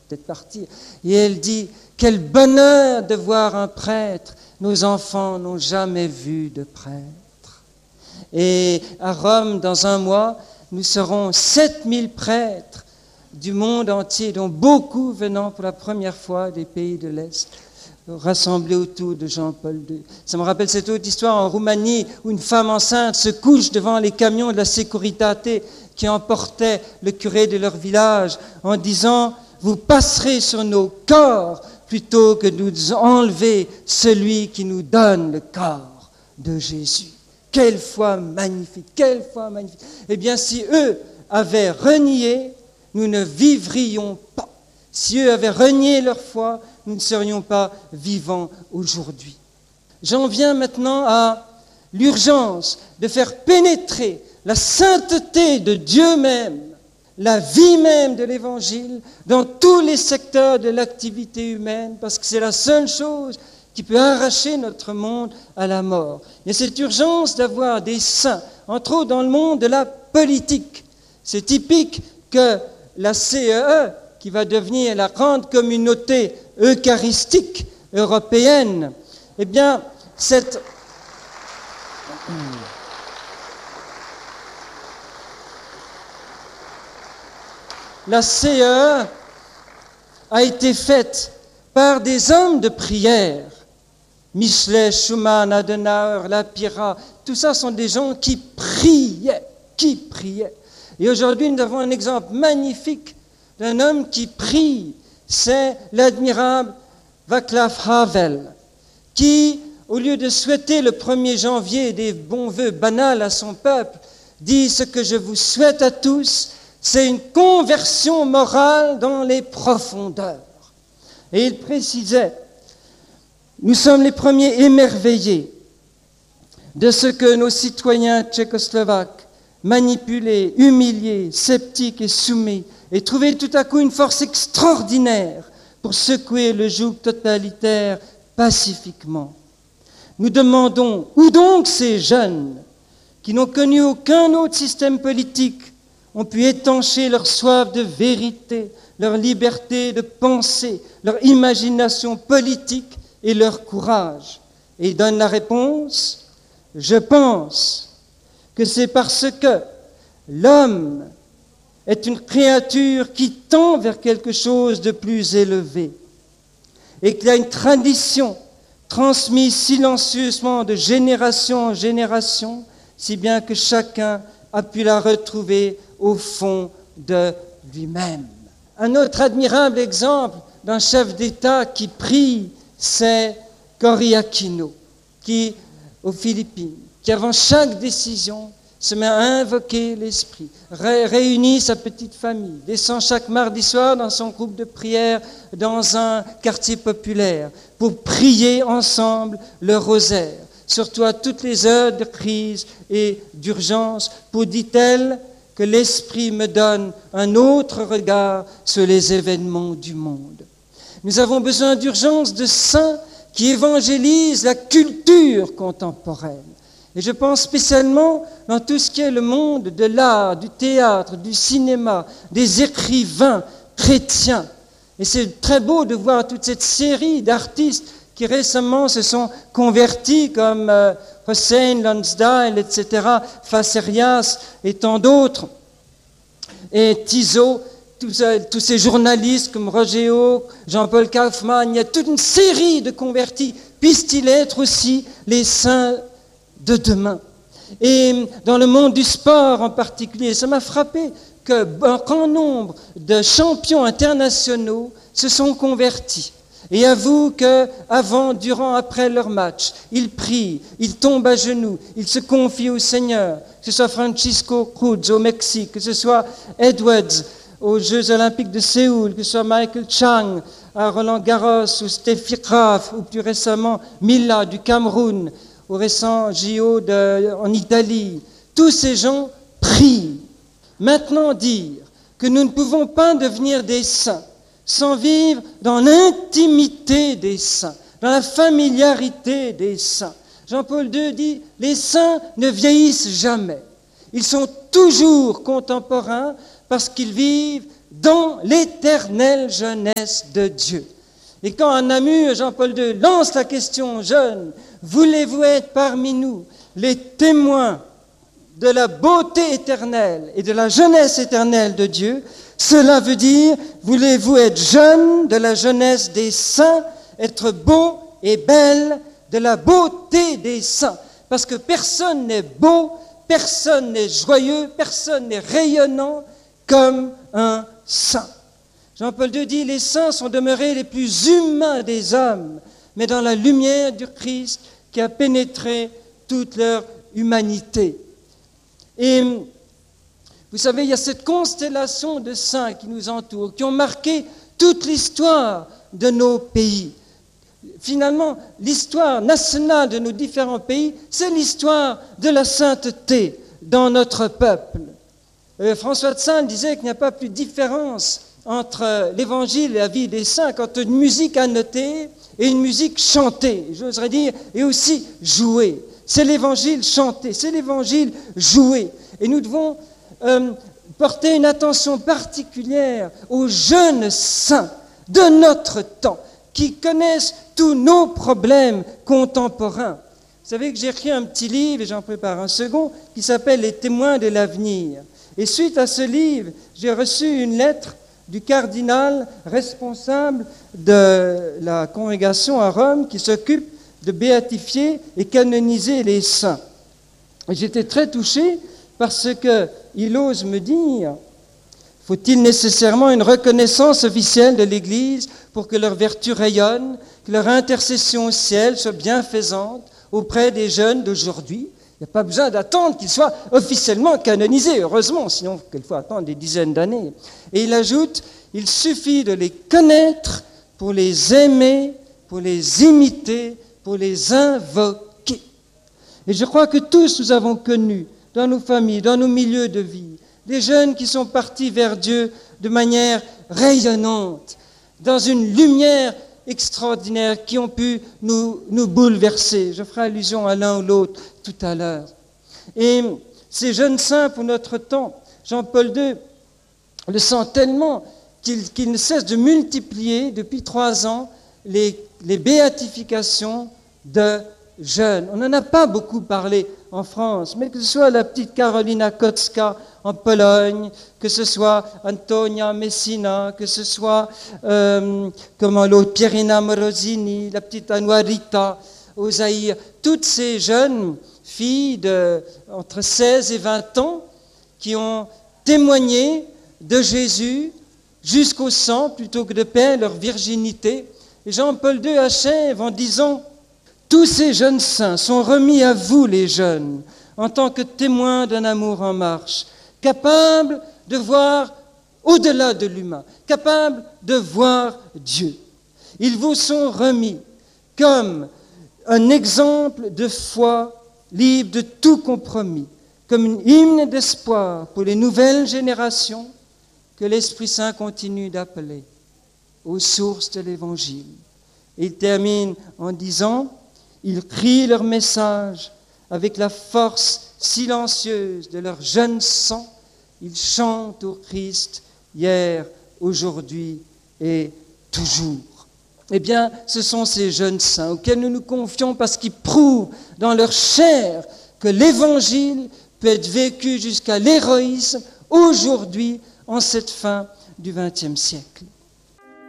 peut-être partir. Et elle dit, quel bonheur de voir un prêtre. Nos enfants n'ont jamais vu de prêtre. Et à Rome, dans un mois, nous serons 7000 prêtres du monde entier, dont beaucoup venant pour la première fois des pays de l'Est, rassemblés autour de Jean-Paul II. Ça me rappelle cette autre histoire en Roumanie où une femme enceinte se couche devant les camions de la Securitate qui emportaient le curé de leur village en disant « Vous passerez sur nos corps plutôt que de nous enlever celui qui nous donne le corps de Jésus. » Quelle foi magnifique, quelle foi magnifique. Eh bien, si eux avaient renié, nous ne vivrions pas. Si eux avaient renié leur foi, nous ne serions pas vivants aujourd'hui. J'en viens maintenant à l'urgence de faire pénétrer la sainteté de Dieu même, la vie même de l'Évangile, dans tous les secteurs de l'activité humaine, parce que c'est la seule chose qui peut arracher notre monde à la mort. Il y a cette urgence d'avoir des saints, entre autres dans le monde de la politique. C'est typique que la CEE, qui va devenir la grande communauté eucharistique européenne, eh bien, la CEE a été faite par des hommes de prière. Michelet, Schumann, Adenauer, Lapira, tout ça sont des gens qui priaient. Et aujourd'hui, nous avons un exemple magnifique d'un homme qui prie. C'est l'admirable Václav Havel, qui, au lieu de souhaiter le 1er janvier des bons vœux banals à son peuple, dit ce que je vous souhaite à tous, c'est une conversion morale dans les profondeurs. Et il précisait, nous sommes les premiers émerveillés de ce que nos citoyens tchécoslovaques, manipulés, humiliés, sceptiques et soumis, aient trouvé tout à coup une force extraordinaire pour secouer le joug totalitaire pacifiquement. Nous demandons, où donc ces jeunes qui n'ont connu aucun autre système politique ont pu étancher leur soif de vérité, leur liberté de penser, leur imagination politique et leur courage. Et il donne la réponse, je pense que c'est parce que l'homme est une créature qui tend vers quelque chose de plus élevé et qu'il y a une tradition transmise silencieusement de génération en génération, si bien que chacun a pu la retrouver au fond de lui-même. Un autre admirable exemple d'un chef d'État qui prie, c'est Cory Aquino, qui, aux Philippines, qui avant chaque décision se met à invoquer l'Esprit, réunit sa petite famille, descend chaque mardi soir dans son groupe de prière dans un quartier populaire pour prier ensemble le rosaire, surtout à toutes les heures de crise et d'urgence, pour, dit-elle, que l'Esprit me donne un autre regard sur les événements du monde. Nous avons besoin d'urgence de saints qui évangélisent la culture contemporaine. Et je pense spécialement dans tout ce qui est le monde de l'art, du théâtre, du cinéma, des écrivains chrétiens. Et c'est très beau de voir toute cette série d'artistes qui récemment se sont convertis, comme Hussein Lonsdale, etc., Facerias et tant d'autres. Et Tizot, tous ces journalistes comme Roger Hawke, Jean-Paul Kaufmann, il y a toute une série de convertis. Puissent-ils être aussi les saints de demain? Et dans le monde du sport en particulier, ça m'a frappé qu'un grand nombre de champions internationaux se sont convertis. Et avouent qu'avant, durant, après leur match, ils prient, ils tombent à genoux, ils se confient au Seigneur, que ce soit Francisco Cruz au Mexique, que ce soit Edwards aux Jeux Olympiques de Séoul, que ce soit Michael Chang à Roland-Garros, ou Steffi Graf, ou plus récemment Mila du Cameroun, au récent JO en Italie. Tous ces gens prient. Maintenant dire que nous ne pouvons pas devenir des saints sans vivre dans l'intimité des saints, dans la familiarité des saints. Jean-Paul II dit, les saints ne vieillissent jamais. Ils sont toujours contemporains parce qu'ils vivent dans l'éternelle jeunesse de Dieu. Et quand à Namur, Jean-Paul II lance la question aux jeunes, voulez-vous être parmi nous les témoins de la beauté éternelle et de la jeunesse éternelle de Dieu? Cela veut dire, voulez-vous être jeunes de la jeunesse des saints, être beaux et belles de la beauté des saints? Parce que personne n'est beau, personne n'est joyeux, personne n'est rayonnant comme un saint. Jean-Paul II dit, les saints sont demeurés les plus humains des hommes, mais dans la lumière du Christ qui a pénétré toute leur humanité. Et vous savez, il y a cette constellation de saints qui nous entourent, qui ont marqué toute l'histoire de nos pays. Finalement, l'histoire nationale de nos différents pays, c'est l'histoire de la sainteté dans notre peuple. François de Sales disait qu'il n'y a pas plus de différence entre l'évangile et la vie des saints qu'entre une musique annotée et une musique chantée, j'oserais dire, et aussi jouée. C'est l'évangile chanté, c'est l'évangile joué. Et nous devons porter une attention particulière aux jeunes saints de notre temps, qui connaissent tous nos problèmes contemporains. Vous savez que j'ai écrit un petit livre, et j'en prépare un second, qui s'appelle « Les témoins de l'avenir ». Et suite à ce livre, j'ai reçu une lettre du cardinal responsable de la congrégation à Rome qui s'occupe de béatifier et canoniser les saints. Et j'étais très touché parce qu'il ose me dire, faut-il nécessairement une reconnaissance officielle de l'Église pour que leur vertu rayonne, que leur intercession au ciel soit bienfaisante auprès des jeunes d'aujourd'hui? Il n'y a pas besoin d'attendre qu'ils soient officiellement canonisés, heureusement, sinon il faut attendre des dizaines d'années. Et il ajoute, il suffit de les connaître pour les aimer, pour les imiter, pour les invoquer. Et je crois que tous nous avons connu, dans nos familles, dans nos milieux de vie, des jeunes qui sont partis vers Dieu de manière rayonnante, dans une lumière extraordinaire, qui ont pu nous bouleverser. Je ferai allusion à l'un ou l'autre tout à l'heure. Et ces jeunes saints pour notre temps, Jean-Paul II le sent tellement qu'il ne cesse de multiplier depuis 3 ans les béatifications de jeunes. On n'en a pas beaucoup parlé en France, mais que ce soit la petite Karolina Kocka en Pologne, que ce soit Antonia Messina, que ce soit l'autre Pierina Morosini, la petite Anuarita au Zaïre, toutes ces jeunes filles entre 16 et 20 ans qui ont témoigné de Jésus jusqu'au sang plutôt que de perdre leur virginité. Et Jean-Paul II achève en disant « Tous ces jeunes saints sont remis à vous, les jeunes, en tant que témoins d'un amour en marche, capables de voir au-delà de l'humain, capables de voir Dieu. Ils vous sont remis comme un exemple de foi libre de tout compromis, comme une hymne d'espoir pour les nouvelles générations que l'Esprit Saint continue d'appeler aux sources de l'Évangile. » Et il termine en disant « Ils crient leur message avec la force silencieuse de leur jeune sang. Ils chantent au Christ hier, aujourd'hui et toujours. » Eh bien, ce sont ces jeunes saints auxquels nous nous confions parce qu'ils prouvent dans leur chair que l'Évangile peut être vécu jusqu'à l'héroïsme aujourd'hui, en cette fin du XXe siècle.